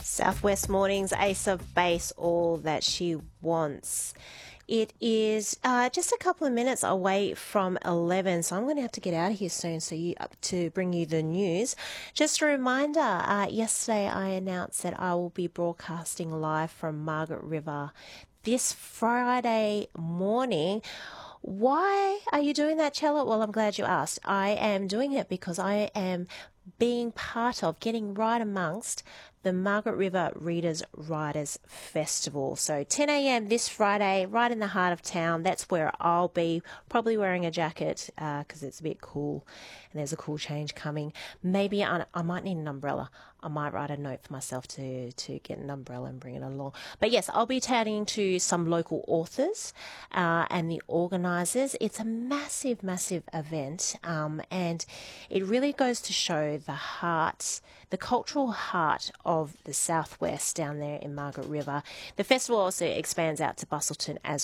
Southwest Mornings, Ace of Base, all that she wants. It is just a couple of minutes away from 11, so I'm going to have to get out of here soon to bring you the news. Just a reminder, yesterday I announced that I will be broadcasting live from Margaret River this Friday morning. Why are you doing that, Chella? Well, I'm glad you asked. I am doing it because I am being part of, getting right amongst the Margaret River Readers Writers Festival. So 10 a.m. this Friday, right in the heart of town. That's where I'll be, probably wearing a jacket because it's a bit cool and there's a cool change coming. Maybe I might need an umbrella. I might write a note for myself to get an umbrella and bring it along. But yes, I'll be chatting to some local authors and the organisers. It's a massive, massive event, and it really goes to show the cultural heart of the Southwest down there in Margaret River. The festival also expands out to Busselton as